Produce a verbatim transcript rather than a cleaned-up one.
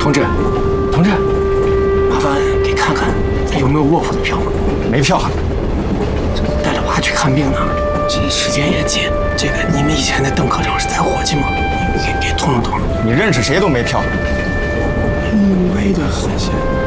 同志，同志，麻烦给看看咱有没有卧铺的票吗？ 没票。 这带着娃去看病呢，这时间也紧。这个你们以前的邓科长是咱伙计吗？给给通融通融。 你认识谁都没票。 卑微的很些。